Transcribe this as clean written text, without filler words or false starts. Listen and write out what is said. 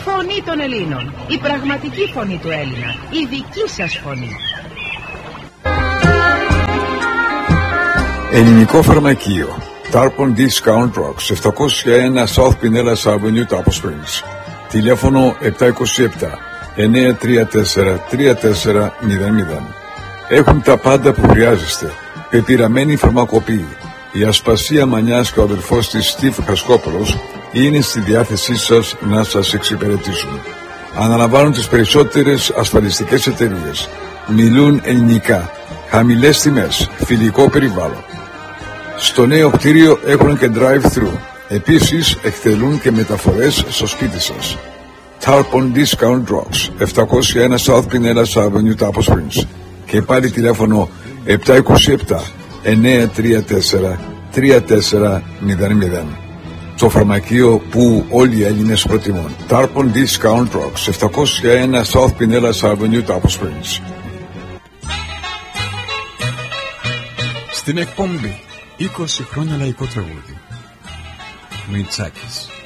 Φωνή των Ελλήνων. Η πραγματική φωνή του Έλληνα. Η δική σας φωνή. Ελληνικό φαρμακείο. Tarpon Discount Rocks, 701 South Pinellas Avenue, Tapos Springs. Τηλέφωνο 727-934-3400. Έχουν τα πάντα που χρειάζεστε. Πεπειραμένη φαρμακοποιή. Η Ασπασία Μανιάς και ο αδελφός της Στίβ Χασκόπουλος είναι στη διάθεσή σας να σας εξυπηρετήσουν. Αναλαμβάνουν τις περισσότερες ασφαλιστικές εταιρείες. Μιλούν ελληνικά. Χαμηλές τιμές. Φιλικό περιβάλλον. Στο νέο κτίριο έχουν και drive-thru. Επίσης εκτελούν και μεταφορές στο σπίτι σας. Tarpon Discount Rocks, 701 South Pinellas Avenue, Tapos Springs. Και πάλι τηλέφωνο 727-934-3400. Το φαρμακείο που όλοι οι Έλληνες προτιμούν. Tarpon Discount Rocks, 701 South Pinellas Avenue, Tapos Springs. Στην εκπομπή 20 χρόνια λαϊκό τραγούδι. Μιτσάκης.